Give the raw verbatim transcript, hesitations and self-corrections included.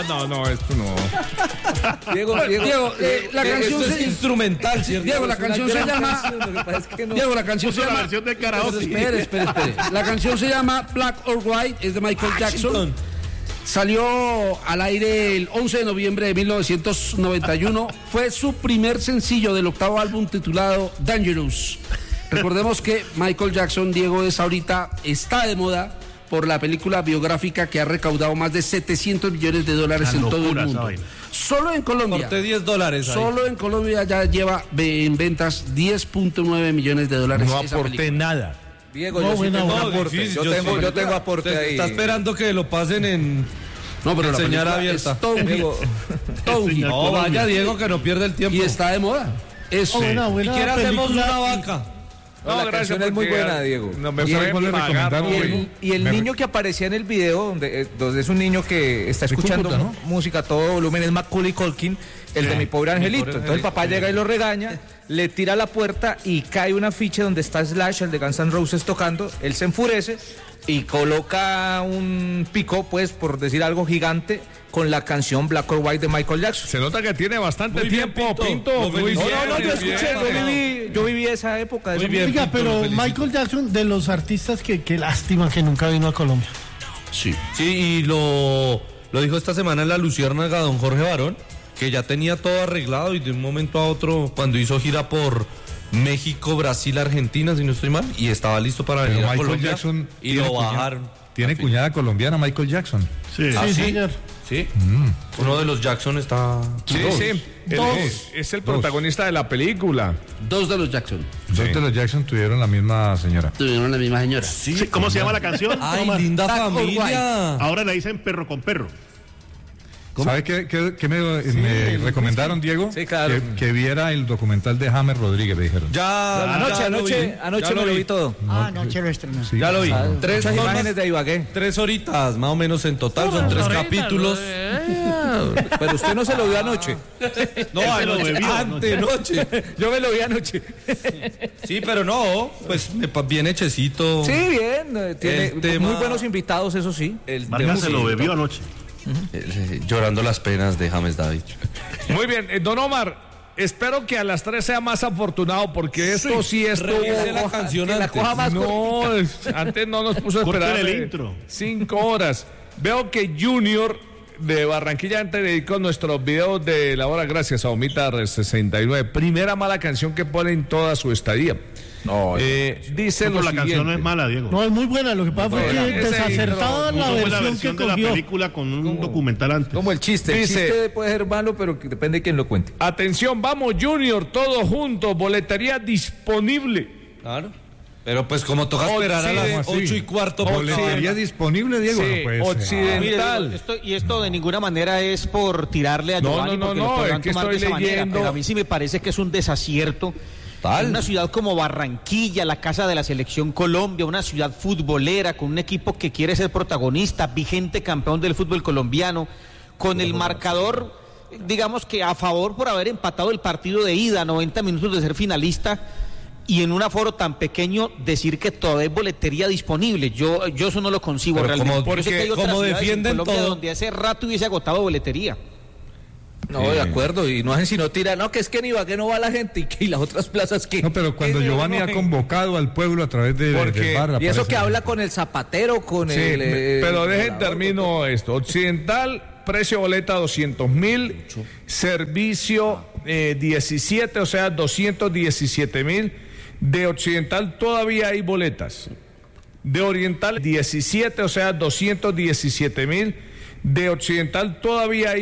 no, no, esto no. Diego, Diego, Diego, eh, la Diego, canción esto se... es instrumental, ¿cierto? Diego, la Es una canción se gran llama... canción, lo que pasa es que no- Diego, la canción se Puso la llama... versión de karaoke. Espere, espere, espere. La canción se llama Black or White, es de Michael Jackson. Salió al aire el once de noviembre de mil novecientos noventa y uno. Fue su primer sencillo del octavo álbum titulado Dangerous. Recordemos que Michael Jackson, Diego, es ahorita, está de moda por la película biográfica que ha recaudado más de setecientos millones de dólares Una en todo el locura, mundo. ¿saben? Solo en Colombia. Corté diez dólares ahí. Solo en Colombia ya lleva en ventas diez punto nueve millones de dólares. No esa aporté película. nada. Diego, No, yo sí buena, tengo buena. aporte. Difícil, Yo yo tengo, sí. yo tengo aporte Usted ahí. está esperando que lo pasen en... No, pero la Señal película abierta. es todo un hit. Diego, Todo un hit. No, vaya Diego, que no pierde el tiempo. Y está de moda. Eso. Oh, buena, ¿Y buena quiere hacemos película. una vaca? No, la canción es muy porque, buena, Diego. No me Y pueden el- pagar, recomendaron, Y no, el, güey. y el Me- niño que aparecía en el video, donde, eh, donde es un niño que está De escuchando Cúcuta, ¿no? música a todo volumen, es Macaulay Culkin, el de Mi Pobre Angelito. Pobre Entonces el papá Angelito, llega y lo regaña, le tira a la puerta y cae un afiche donde está Slash, el de Guns N' Roses, tocando. Él se enfurece y coloca un pico, pues, por decir algo, gigante con la canción Black or White de Michael Jackson. Se nota que tiene bastante Muy bien, tiempo, Pinto. Pinto. Lo Muy felicito. bien, No, no, no, yo muy escuché, bien. yo viví, yo viví esa época. Muy eso- bien. Oiga, Pinto, lo pero felicito. Michael Jackson, de los artistas que, que lástima que nunca vino a Colombia. Sí. Sí, y lo, lo dijo esta semana en La Luciérnaga don Jorge Barón, que ya tenía todo arreglado y de un momento a otro, cuando hizo gira por México, Brasil, Argentina, si no estoy mal, y estaba listo para Pero venir a Michael Colombia Jackson y tiene lo cuñada- bajaron. Tiene Al fin. cuñada colombiana Michael Jackson. Sí, ¿Ah, sí, sí? señor. Sí, uno de los Jackson está... sí, Dos. sí. Él Dos. es, es el Dos. protagonista de la película. Dos de los Jackson Dos Sí. de los Jackson tuvieron la misma señora. tuvieron la misma señora. Sí, ¿cómo se llama la canción? ¡Ay, Toma. linda Black or familia! Ahora la dicen perro con perro. ¿Sabe qué, qué- qué me, me recomendaron, Diego? Sí, claro. Que, que viera el documental de James Rodríguez, me dijeron. Ya, Anoche, ya lo anoche, vi, anoche ya me lo vi todo. Ah, noche lo estrenó. Sí. Ya lo vi. Ah, Tres muchas son imágenes más- de Ibagué. Tres horitas, más o menos en total, son tres capítulos. Pero usted no se lo vio anoche. No, Él se lo anoche, bebió antenoche. Yo me lo vi anoche. Sí, pero no, pues me pa- bien hechecito. Sí, bien. eh, Tiene El tema- muy buenos invitados, eso sí. El Vargas tema- se lo bebió anoche. Eh, Llorando las penas de James David. Muy bien, eh, don Omar, espero que a las tres sea más afortunado porque esto sí, estuvo... Revise la canción que la antes. coja más No, es- antes no nos puso a Corten esperar el eh, intro. cinco horas. Veo que Junior de Barranquilla antes dedicó nuestros videos de la hora gracias a Omita sesenta y nueve. Primera mala canción que pone en toda su estadía. No, Eh, dice Pero lo la canción no es siguiente. mala, Diego. No, es muy buena. Lo que pasa fue buena. que Ese desacertada Puso la buena versión, versión que de la cogió. película con un documental antes. como el chiste. El Dice- chiste puede ser malo, pero que depende de quién lo cuente. Atención, vamos Junior, todos juntos, boletería disponible. Claro. Pero pues como toca esperar a Occide- las ocho y cuarto. Occide- por la- ¿Boletería disponible, Diego? Sí, No puede ser. occidental. Mire, esto, y esto de ninguna manera es por tirarle a No, Giovanni no, no, porque no, lo podrán es que tomar estoy de esa manera, leyendo- pero a mí sí me parece que es un desacierto. Tal. En una ciudad como Barranquilla, la casa de la selección Colombia, una ciudad futbolera con un equipo que quiere ser protagonista, vigente campeón del fútbol colombiano, con el marcador, digamos que a favor por haber empatado el partido de ida, noventa minutos de ser finalista, y en un aforo tan pequeño decir que todavía hay boletería disponible. Yo, yo eso no lo concibo Pero realmente. como- Por eso porque que hay otras como ciudades en defienden Colombia todo. donde hace rato hubiese agotado boletería. No, de acuerdo. Y no hacen sino tirar. No, que es que en Ibagué no va la gente y que y las otras plazas que. No, pero cuando que Giovanni no, ha no, convocado al pueblo a través de, Porque- del bar. Y eso aparece- que habla con el zapatero, con Sí, el. me- eh, pero el dejen volador, termino esto. Occidental, precio boleta doscientos mil, servicio eh, diecisiete, o sea, doscientos diecisiete mil. De Occidental todavía hay boletas. De Oriental diecisiete, o sea, doscientos diecisiete mil. De Occidental todavía hay